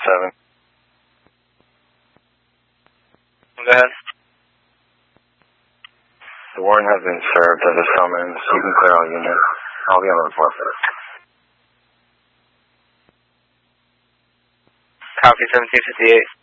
7. Go ahead. The warrant has been served as a summons. You can clear all units. I'll be on the report for it. Copy 1758.